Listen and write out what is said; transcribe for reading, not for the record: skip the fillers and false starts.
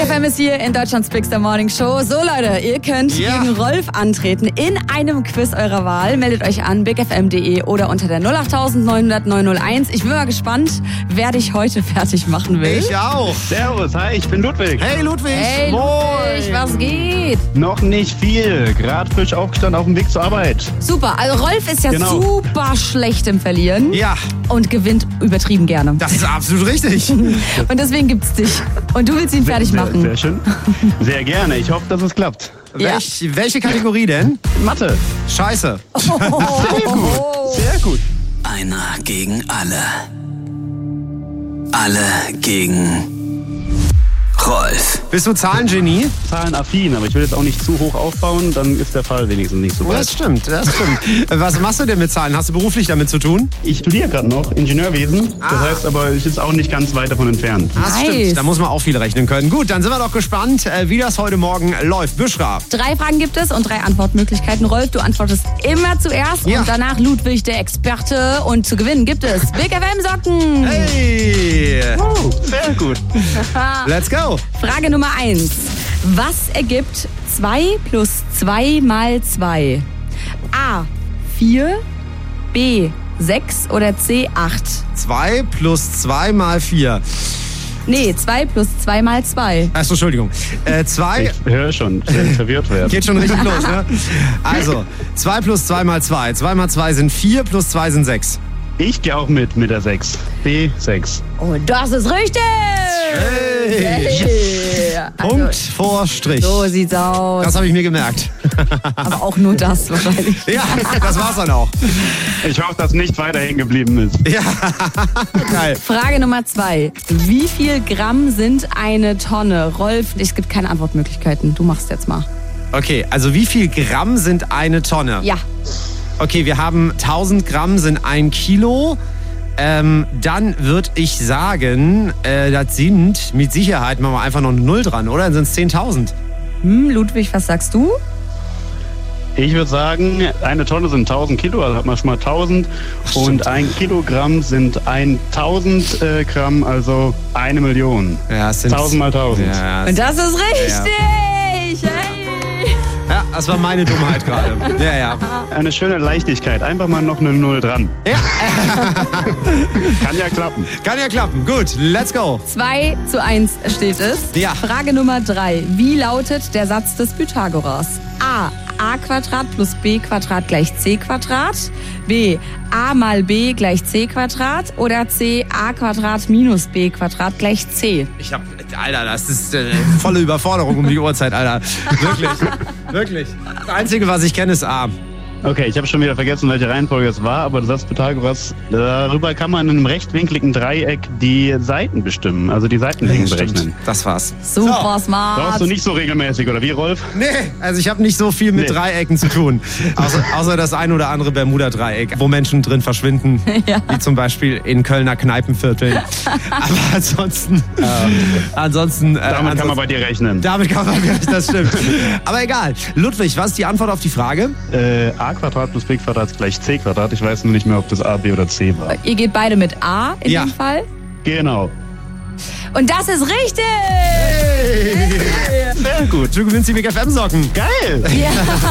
FM ist hier in Deutschlands Big Star Morning Show. So Leute, ihr könnt gegen Rolf antreten in einem Quiz eurer Wahl. Meldet euch an bigfm.de oder unter der 08000 900 901. Ich bin mal gespannt, wer dich heute fertig machen will. Ich auch. Servus, hi, ich bin Ludwig. Hey Ludwig. Hey Ludwig, was geht? Noch nicht viel, gerade frisch aufgestanden auf dem Weg zur Arbeit. Super, also Rolf ist ja Genau. super schlecht im Verlieren. Ja, Und gewinnt übertrieben gerne. das ist absolut richtig. Und deswegen gibt's dich. Und du willst ihn fertig machen. Sehr schön. Sehr gerne, ich hoffe, dass es klappt. Ja. Welche Kategorie denn? Mathe. Scheiße. Sehr gut. Einer gegen alle. Alle gegen Rolf. Bist du Zahlengenie? Zahlenaffin, aber ich will jetzt auch nicht zu hoch aufbauen, dann ist der Fall wenigstens nicht so Das weit. stimmt, das stimmt. Was machst du denn mit Zahlen? Hast du beruflich damit zu tun? Ich studiere gerade noch Ingenieurwesen, das heißt aber, ich ist auch nicht ganz weit davon entfernt. Das Nice. stimmt, da muss man auch viel rechnen können. Gut, dann sind wir doch gespannt, wie das heute Morgen läuft. Büschra. 3 Fragen gibt es und 3 Antwortmöglichkeiten. Rolf, du antwortest immer zuerst Ja. und danach Ludwig, der Experte. Und zu gewinnen gibt es Big FM Socken. Hey, Oh, sehr gut. let's go. Frage Nummer 1. Was ergibt 2 plus 2 mal 2? A. 4, B. 6 oder C. 8? 2 plus 2 mal 4. Nee, 2 plus 2 mal 2. Achso, Entschuldigung. 2 Ich höre schon, verwirrt werden. geht schon richtig los, ne? Also, 2 plus 2 mal 2. 2 mal 2 sind 4, plus 2 sind 6. Ich gehe auch mit der 6. B6. Und das ist richtig! Hey. Also, Punkt vor Strich. so sieht's aus. Das habe ich mir gemerkt. Aber auch nur das wahrscheinlich. Ja, das war's dann auch. Ich hoffe, dass nicht weiter hängen geblieben ist. Ja, geil. Frage Nummer 2. Wie viel Gramm sind eine Tonne? Rolf, es gibt keine Antwortmöglichkeiten. Du machst jetzt mal. Okay, also wie viel Gramm sind eine Tonne? Ja. Okay, wir haben 1000 Gramm sind 1 Kilo. Dann würde ich sagen, das sind mit Sicherheit, machen wir einfach noch eine Null dran, oder? Dann sind es 10.000. Ludwig, was sagst du? Ich würde sagen, eine Tonne sind 1000 Kilo, also hat man schon mal 1000. Und 1 Kilogramm sind 1000 Gramm, also 1 Million. Ja, es sind 1000 mal 1000. Ja, Und das ist richtig! Hey! ja, das war meine Dummheit gerade. Ja, ja. Eine schöne Leichtigkeit, einfach mal noch eine Null dran. Ja, Kann ja klappen. kann ja klappen. Gut, let's go. 2:1 steht es. Ja. Frage Nummer 3. Wie lautet der Satz des Pythagoras? A. A² plus B² gleich C². B. A mal B gleich C² oder C. A² minus B² gleich C. Alter, das ist volle Überforderung um die Uhrzeit, Alter. Wirklich, wirklich. Das Einzige, was ich kenne, ist A. Okay, ich habe schon wieder vergessen, welche Reihenfolge es war, aber du sagst Pythagoras, darüber kann man in einem rechtwinkligen Dreieck die Seiten bestimmen, also die Seitenlängen berechnen. Das war's. Super smart. Brauchst du nicht so regelmäßig, oder wie, Rolf? Nee, also ich habe nicht so viel mit Nee. Dreiecken zu tun. Außer das ein oder andere Bermuda-Dreieck, wo Menschen drin verschwinden. Ja. Wie zum Beispiel in Kölner Kneipenvierteln. Aber ansonsten... Damit kann man bei dir rechnen. Damit kann man wirklich, das stimmt. Aber egal. Ludwig, was ist die Antwort auf die Frage? A² plus B² ist gleich C². Ich weiß nur nicht mehr, ob das A, B oder C war. Ihr geht beide mit A in Ja. dem Fall. Genau. Und das ist richtig! Sehr gut. Du gewinnst die Big FM Socken. Geil. Ja.